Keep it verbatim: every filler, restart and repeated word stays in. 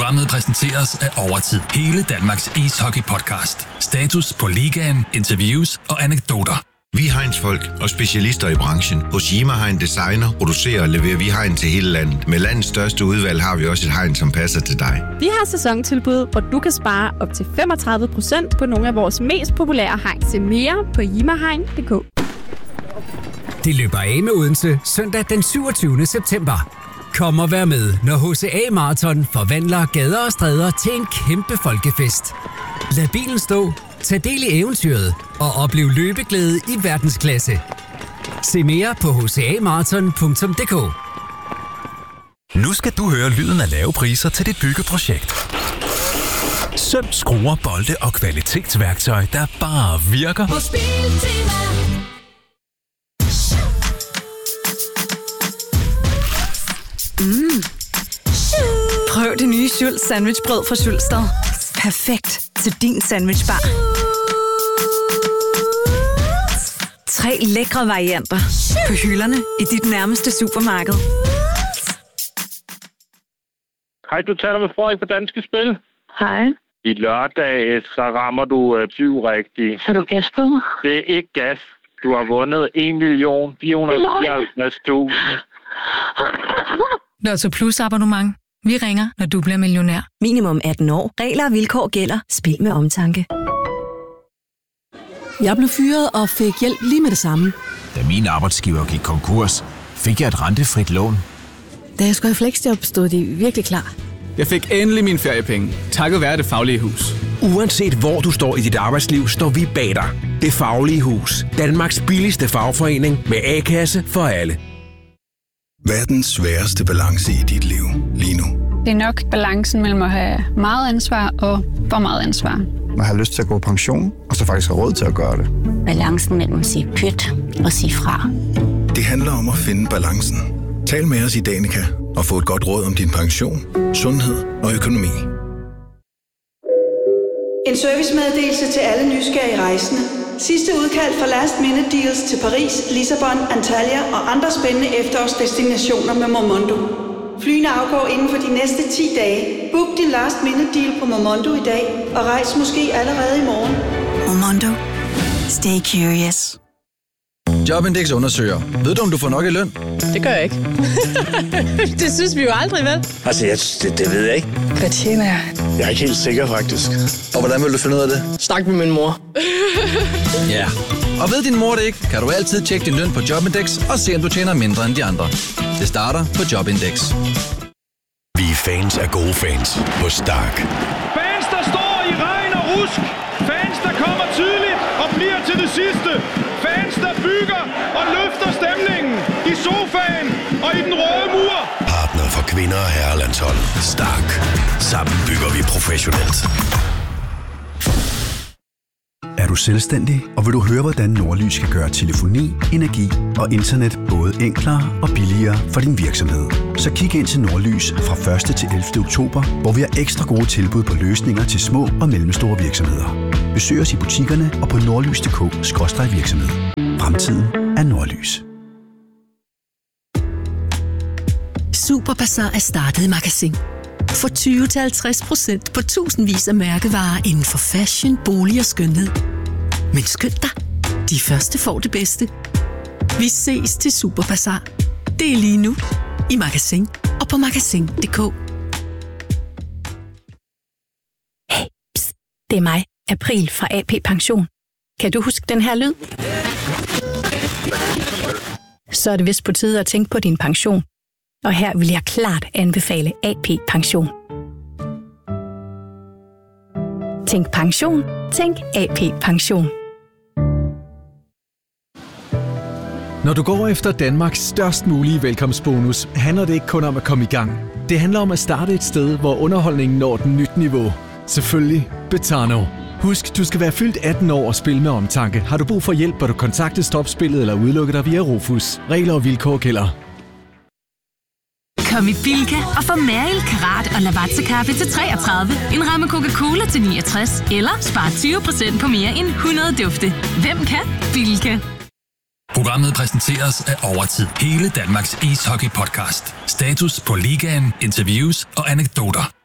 Programmet præsenteres af Overtid. Hele Danmarks ishockey-podcast. Status på ligaen, interviews og anekdoter. Vi er Heinz-folk og specialister i branchen. Hos Yima Hein Designer producerer og leverer vi hegn til hele landet. Med landets største udvalg har vi også et hegn, som passer til dig. Vi har sæsontilbud, hvor du kan spare op til femogtredive procent på nogle af vores mest populære hegn. Se mere på yima hein punktum d k. Det løber af med Odense søndag den syvogtyvende september. Kom og vær med, når H C A Marathon forvandler gader og stræder til en kæmpe folkefest. Lad bilen stå, tag del i eventyret og oplev løbeglæde i verdensklasse. Se mere på h c a marathon punktum d k. Nu skal du høre lyden af lave priser til dit byggeprojekt. Søm, skruer, bolde og kvalitetsværktøj, der bare virker. På Biltema. Mm. Prøv det nye Schultz sandwichbrød fra Schultzstad. Perfekt til din sandwichbar. Tre lækre varianter på hylderne i dit nærmeste supermarked. Hej, du taler med Frederik fra Danske Spil. Hej. I lørdag, så rammer du øh, syv rigtigt. Har du gas på mig? Det er ikke gas. Du har vundet en million fire hundrede og fireoghalvtreds tusind. Lotto Plus abonnement. Vi ringer, når du bliver millionær. Minimum atten år. Regler og vilkår gælder. Spil med omtanke. Jeg blev fyret og fik hjælp lige med det samme. Da min arbejdsgiver gik konkurs, fik jeg et rentefrit lån. Da jeg skulle i fleksjob, stod de virkelig klar. Jeg fik endelig mine feriepenge, takket være Det Faglige Hus. Uanset hvor du står i dit arbejdsliv, står vi bag dig. Det Faglige Hus. Danmarks billigste fagforening med A-kasse for alle. Hvad er den sværeste balance i dit liv lige nu? Det er nok balancen mellem at have meget ansvar og for meget ansvar. Man har lyst til at gå på pension, og så faktisk har råd til at gøre det. Balancen mellem at sige pyt og sige fra. Det handler om at finde balancen. Tal med os i Danica og få et godt råd om din pension, sundhed og økonomi. En servicemeddelelse til alle nysgerrige rejsende. Sidste udkald for last minute deals til Paris, Lissabon, Antalya og andre spændende efterårsdestinationer med Momondo. Flyene afgår inden for de næste ti dage. Book din last minute deal på Momondo i dag og rejs måske allerede i morgen. Momondo. Stay curious. Jobindex undersøger. Ved du, om du får nok i løn? Det gør jeg ikke. Det synes vi jo aldrig, vel? Altså, jeg, det, det ved jeg ikke. Hvad tjener jeg? Jeg er ikke helt sikker, faktisk. Og hvordan vil du finde ud af det? Snak med min mor. Ja. Og ved din mor det ikke, kan du altid tjekke din løn på Jobindex og se, om du tjener mindre end de andre. Det starter på Jobindex. Vi er fans af gode fans hos Stark. Fans, der står i regn og rusk. Fans, der kommer tidligt og bliver til det sidste. Fans, der bygger og løfter stemningen i sofaen og i den røde mur. Partner for kvinder og herrelandshold. Stark. Sammen bygger vi professionelt. Er du selvstændig, og vil du høre, hvordan Nordlys kan gøre telefoni, energi og internet både enklere og billigere for din virksomhed? Så kig ind til Nordlys fra første til ellevte oktober, hvor vi har ekstra gode tilbud på løsninger til små og mellemstore virksomheder. Besøg os i butikkerne og på nordlys punktum d k skråstreg virksomhed. Fremtiden er Nordlys. Superbazar er startet i Magasin. For tyve til halvtreds procent på tusindvis af mærkevarer inden for fashion, bolig og skønhed. Men skynd dig, de første får det bedste. Vi ses til Superbazar. Det er lige nu i Magasin og på magasin punktum d k. Hey, pst, det er mig, April fra A P Pension. Kan du huske den her lyd? Så er det vist på tide at tænke på din pension. Og her vil jeg klart anbefale A P Pension. Tænk pension, tænk A P Pension. Når du går efter Danmarks størst mulige velkomstbonus, handler det ikke kun om at komme i gang. Det handler om at starte et sted, hvor underholdningen når den nyt niveau. Selvfølgelig Betano. Husk, du skal være fyldt atten år og spille med omtanke. Har du brug for hjælp, bør du kontakte Stopspillet eller udelukke dig via Rufus. Regler og vilkår gælder. Kom i Bilka og få Mariel Karat og Lavazza-kaffe til treogtredive, en ramme Coca-Cola til niogtres, eller spar tyve procent på mere end hundrede dufte. Hvem kan? Bilka. Programmet præsenteres af Overtid. Hele Danmarks ishockey-podcast. Status på ligaen, interviews og anekdoter.